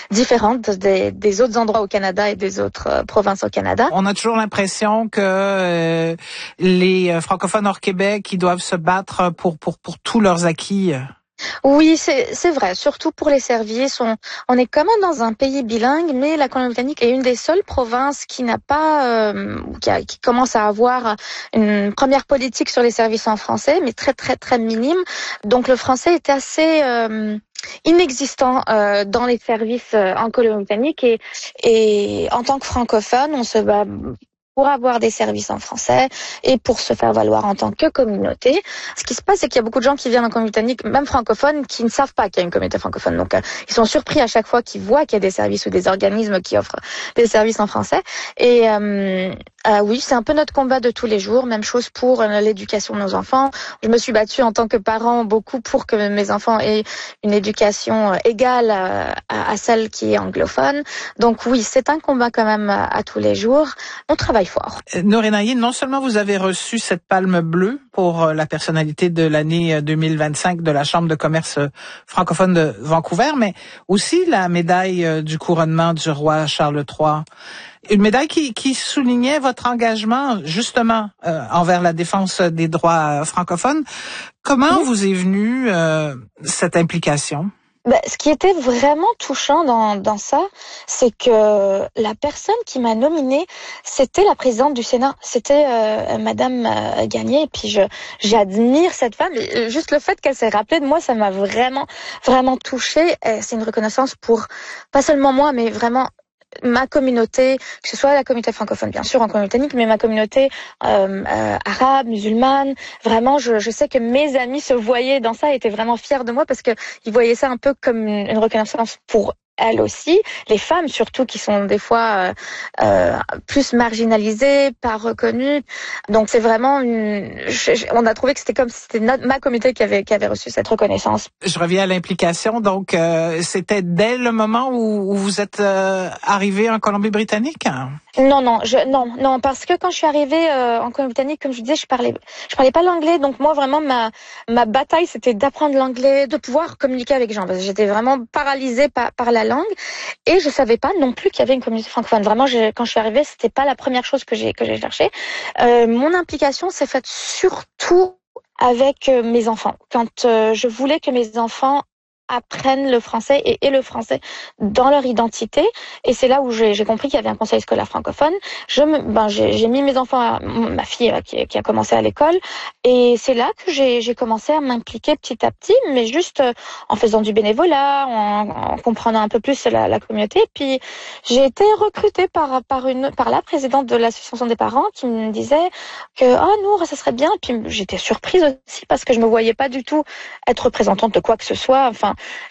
différente des autres endroits au Canada et des autres provinces au Canada. On a toujours l'impression que les francophones hors Québec, ils doivent se battre pour tous leurs acquis. Oui, c'est vrai, surtout pour les services. On est quand même dans un pays bilingue, mais la Colombie-Britannique est une des seules provinces qui n'a pas, qui commence à avoir une première politique sur les services en français, mais très très très minime. Donc le français est assez inexistant dans les services en Colombie-Britannique et en tant que francophone, on se bat pour avoir des services en français et pour se faire valoir en tant que communauté. Ce qui se passe, c'est qu'il y a beaucoup de gens qui viennent en Colombie-Britannique, même francophones, qui ne savent pas qu'il y a une communauté francophone. Donc, ils sont surpris à chaque fois qu'ils voient qu'il y a des services ou des organismes qui offrent des services en français. Et oui, c'est un peu notre combat de tous les jours. Même chose pour l'éducation de nos enfants. Je me suis battue en tant que parent beaucoup pour que mes enfants aient une éducation égale à celle qui est anglophone. Donc oui, c'est un combat quand même à tous les jours. On travaille fort. Noureen Aïe, non seulement vous avez reçu cette palme bleue pour la personnalité de l'année 2025 de la Chambre de commerce francophone de Vancouver, mais aussi la médaille du couronnement du roi Charles III. Une médaille qui soulignait votre engagement justement envers la défense des droits francophones. Comment vous est venue cette implication? Ce qui était vraiment touchant dans ça, c'est que la personne qui m'a nominée, c'était la présidente du Sénat, c'était Madame Gagné. Et puis j'admire cette femme. Et juste le fait qu'elle s'est rappelée de moi, ça m'a vraiment vraiment touchée. C'est une reconnaissance pour pas seulement moi, mais vraiment ma communauté, que ce soit la communauté francophone bien sûr en Colombie-Britannique, mais ma communauté arabe, musulmane. Vraiment, je sais que mes amis se voyaient dans ça et étaient vraiment fiers de moi parce que ils voyaient ça un peu comme une reconnaissance pour elles aussi, les femmes surtout qui sont des fois plus marginalisées, pas reconnues. Donc c'est vraiment on a trouvé que c'était comme si c'était ma communauté qui avait reçu cette reconnaissance. Je reviens à l'implication. Donc c'était dès le moment où vous êtes arrivé en Colombie-Britannique? Non, parce que quand je suis arrivée en Colombie-Britannique, comme je disais, je parlais pas l'anglais, donc moi vraiment ma bataille c'était d'apprendre l'anglais, de pouvoir communiquer avec les gens, parce que j'étais vraiment paralysée par la langue et je savais pas non plus qu'il y avait une communauté francophone. Vraiment, quand je suis arrivée, c'était pas la première chose que j'ai cherché. Mon implication s'est faite surtout avec mes enfants. Quand je voulais que mes enfants apprennent le français et aient le français dans leur identité. Et c'est là où j'ai compris qu'il y avait un conseil scolaire francophone. J'ai mis mes enfants, ma fille qui a commencé à l'école, et c'est là que j'ai commencé à m'impliquer petit à petit, mais juste en faisant du bénévolat, en comprenant un peu plus la communauté. Et puis j'ai été recrutée par la présidente de l'association des parents qui me disait que Nour, ça serait bien. Et puis j'étais surprise aussi parce que je me voyais pas du tout être représentante de quoi que ce soit. Enfin,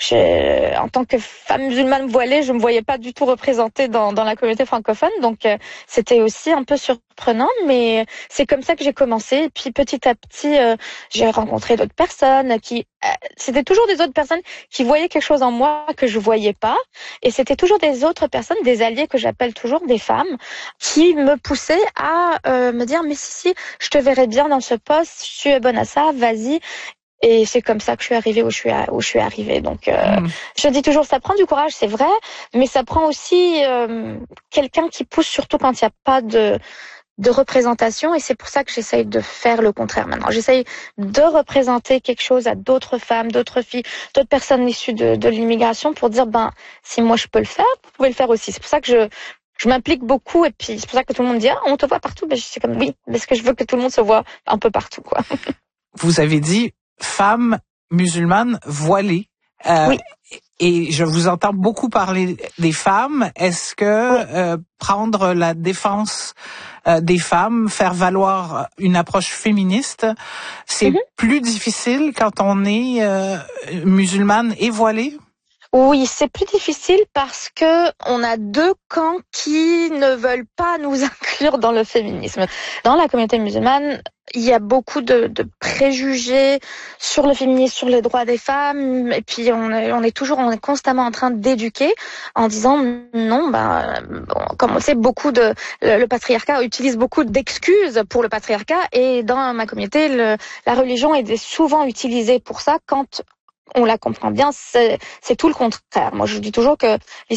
en tant que femme musulmane voilée, je me voyais pas du tout représentée dans la communauté francophone, donc c'était aussi un peu surprenant, mais c'est comme ça que j'ai commencé. Et puis petit à petit, j'ai rencontré d'autres personnes c'était toujours des autres personnes qui voyaient quelque chose en moi que je voyais pas, et c'était toujours des autres personnes, des alliés que j'appelle toujours des femmes, qui me poussaient à me dire mais si, je te verrais bien dans ce poste, tu es bonne à ça, vas-y. Et c'est comme ça que je suis arrivée où je suis arrivée. Donc, je dis toujours, ça prend du courage, c'est vrai, mais ça prend aussi quelqu'un qui pousse, surtout quand il n'y a pas de représentation. Et c'est pour ça que j'essaye de faire le contraire maintenant. J'essaye de représenter quelque chose à d'autres femmes, d'autres filles, d'autres personnes issues de l'immigration pour dire, si moi je peux le faire, vous pouvez le faire aussi. C'est pour ça que je m'implique beaucoup, et puis c'est pour ça que tout le monde dit, on te voit partout. Je suis comme, oui, parce que je veux que tout le monde se voit un peu partout, quoi. Vous avez dit femme musulmane voilée. Oui. Et je vous entends beaucoup parler des femmes. Est-ce que prendre la défense des femmes, faire valoir une approche féministe, c'est plus difficile quand on est musulmane et voilée? Oui, c'est plus difficile parce que on a deux camps qui ne veulent pas nous inclure dans le féminisme. Dans la communauté musulmane, il y a beaucoup de préjugés sur le féminisme, sur les droits des femmes, et puis on est constamment en train d'éduquer en disant non, comme on sait, le patriarcat utilise beaucoup d'excuses pour le patriarcat, et dans ma communauté, la religion est souvent utilisée pour ça quand on la comprend bien, c'est tout le contraire. Moi, je dis toujours que